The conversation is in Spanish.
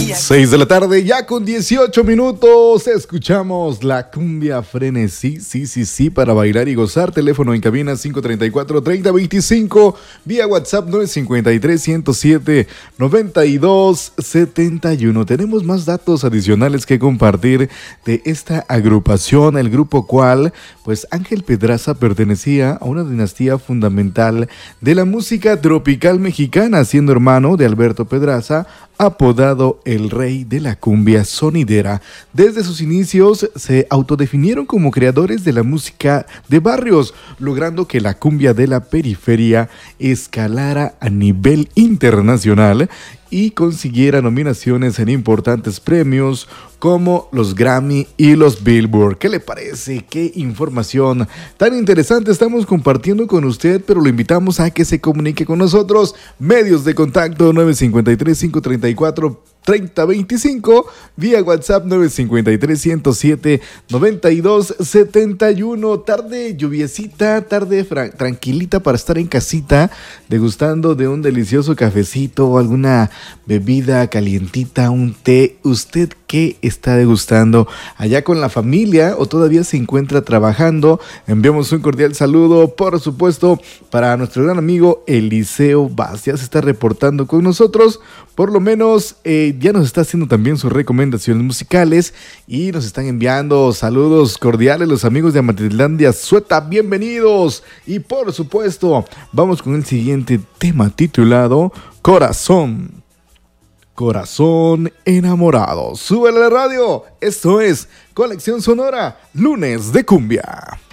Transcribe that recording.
6 de la tarde, ya con 18 minutos, escuchamos la cumbia frenesí, sí, para bailar y gozar. Teléfono en cabina 534-3025, vía WhatsApp 953-107-9271. Tenemos más datos adicionales que compartir de esta agrupación, el grupo cual, pues Ángel Pedraza pertenecía a una dinastía fundamental de la música tropical mexicana, siendo hermano de Alberto Pedraza, apodado el rey de la cumbia sonidera. Desde sus inicios se autodefinieron como creadores de la música de barrios, logrando que la cumbia de la periferia escalara a nivel internacional y consiguiera nominaciones en importantes premios como los Grammy y los Billboard. ¿Qué le parece? ¿Qué información tan interesante estamos compartiendo con usted? Pero lo invitamos a que se comunique con nosotros. Medios de contacto 953-534-3025, vía WhatsApp 953-107-9271. Tarde lluviecita, tarde tranquilita para estar en casita, degustando de un delicioso cafecito o alguna bebida calientita, un té. ¿Usted qué está degustando allá con la familia o todavía se encuentra trabajando? Enviamos un cordial saludo, por supuesto, para nuestro gran amigo Eliseo Vaz. Ya se está reportando con nosotros, por lo menos ya nos está haciendo también sus recomendaciones musicales y nos están enviando saludos cordiales los amigos de Amatilandia Sueta. Bienvenidos. Y por supuesto, vamos con el siguiente tema titulado Corazón enamorado. Súbele a la radio. Esto es Colección Sonora, lunes de cumbia.